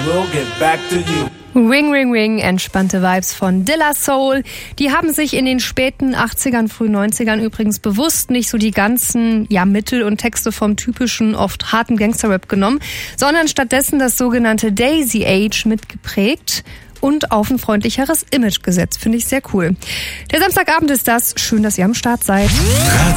we'll get back to you. Ring, ring, ring, entspannte Vibes von De La Soul. Die haben sich in den späten 80ern, frühen 90ern übrigens bewusst nicht so die ganzen Mittel und Texte vom typischen, oft harten Gangster-Rap genommen, sondern stattdessen das sogenannte Daisy Age mitgeprägt und auf ein freundlicheres Image gesetzt. Finde ich sehr cool. Der Samstagabend ist das. Schön, dass ihr am Start seid.